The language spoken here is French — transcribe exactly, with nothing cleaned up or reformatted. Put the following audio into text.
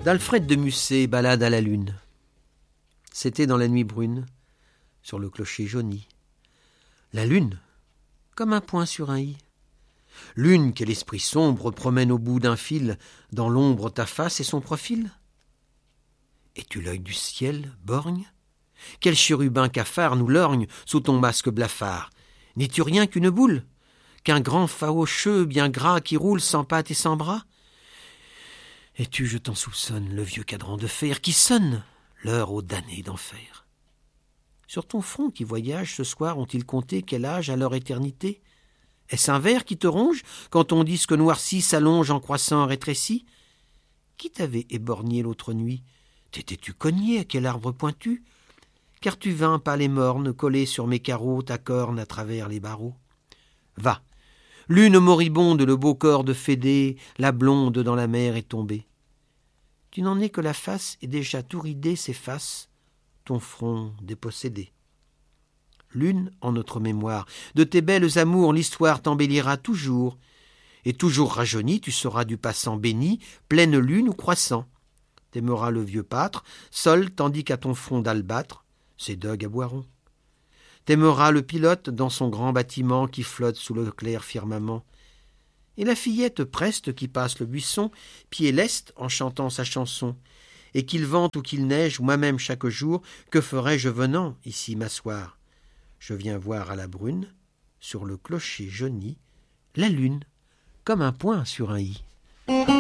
d'Alfred de Musset, Ballade à la lune. C'était dans la nuit brune, sur le clocher jauni. La lune, comme un point sur un i. Lune que l'esprit sombre promène au bout d'un fil, dans l'ombre ta face et son profil. Es-tu l'œil du ciel, borgne? Quel chérubin cafard nous lorgne sous ton masque blafard? N'es-tu rien qu'une boule? Qu'un grand faocheux bien gras qui roule sans pattes et sans bras? Es-tu, je t'en soupçonne, le vieux cadran de fer qui sonne l'heure aux damnés d'enfer? Sur ton front qui voyage ce soir ont-ils compté quel âge à leur éternité? Est-ce un ver qui te ronge quand ton disque noirci s'allonge en croissant rétréci? Qui t'avait éborgné l'autre nuit? T'étais-tu cogné à quel arbre pointu? Car tu vins pâle et morne coller sur mes carreaux ta corne à travers les barreaux. Va, lune moribonde, le beau corps de Fédé, la blonde dans la mer est tombée. Tu n'en es que la face et déjà tout ridé s'efface, ton front dépossédé. Lune en notre mémoire, de tes belles amours l'histoire t'embellira toujours, et toujours rajeuni tu seras du passant béni, pleine lune ou croissant. T'aimeras le vieux pâtre, seul tandis qu'à ton front d'albâtre, ses dogues aboieront. T'aimeras le pilote dans son grand bâtiment qui flotte sous le clair firmament, et la fillette preste qui passe le buisson, pied leste en chantant sa chanson, et qu'il vente ou qu'il neige, moi-même chaque jour, que ferais-je venant ici m'asseoir? Je viens voir à la brune, sur le clocher jauni, la lune, comme un point sur un i.